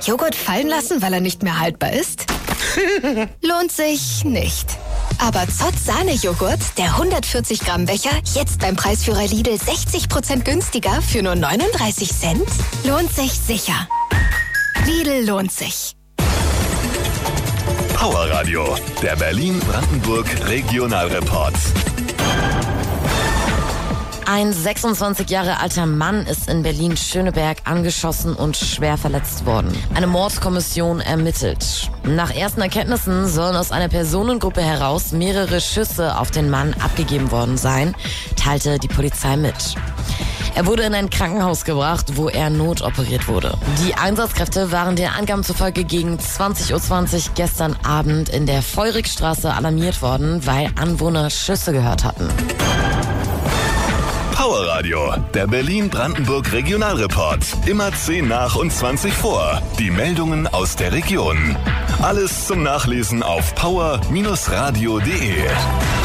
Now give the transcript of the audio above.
Joghurt fallen lassen, weil er nicht mehr haltbar ist? Lohnt sich nicht. Aber Zott Sahne-Joghurt, der 140 Gramm Becher, jetzt beim Preisführer Lidl 60% günstiger für nur 39 Cent? Lohnt sich sicher. Lidl lohnt sich. Power Radio, der Berlin-Brandenburg Regionalreport. Ein 26 Jahre alter Mann ist in Berlin-Schöneberg angeschossen und schwer verletzt worden. Eine Mordkommission ermittelt. Nach ersten Erkenntnissen sollen aus einer Personengruppe heraus mehrere Schüsse auf den Mann abgegeben worden sein, teilte die Polizei mit. Er wurde in ein Krankenhaus gebracht, wo er notoperiert wurde. Die Einsatzkräfte waren der Angaben zufolge gegen 20:20 Uhr gestern Abend in der Feurigstraße alarmiert worden, weil Anwohner Schüsse gehört hatten. Power Radio, der Berlin-Brandenburg Regionalreport. Immer 10 nach und 20 vor. Die Meldungen aus der Region. Alles zum Nachlesen auf power-radio.de.